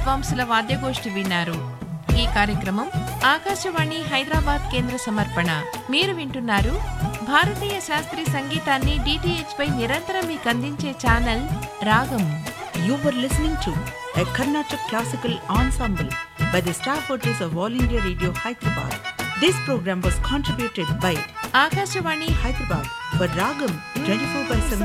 విద్వాంసుల వాద్యగోష్ఠి విన్నారు. ఈ కార్యక్రమం ఆకాశవాణి హైదరాబాద్ కేంద్ర సమర్పణ. మీరు వింటున్నారు భారతీయ శాస్త్రీయ సంగీతాన్ని DTH పై నిరంతరం మీకు అందించే ఛానల్ రాగం. You were listening to a Carnatic classical ensemble by the staff workers of All India Radio Hyderabad. This program was contributed by Akashvani Hyderabad for Ragam 24/7